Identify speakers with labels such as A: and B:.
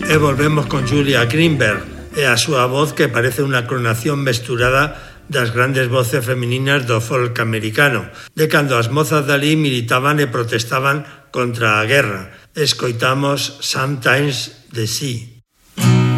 A: E volvemos con Julia Greenberg e a súa voz que parece unha clonación mesturada das grandes voces femininas do folk americano, de cando as mozas dali militaban e protestaban contra a guerra. Escoitamos Sometimes the Sea.